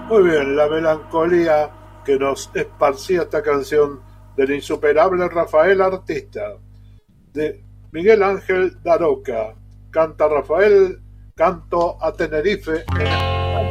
Muy bien, la melancolía que nos esparcía esta canción del insuperable Rafael Artista, de Miguel Ángel Daroca. Canta Rafael, canto a Tenerife.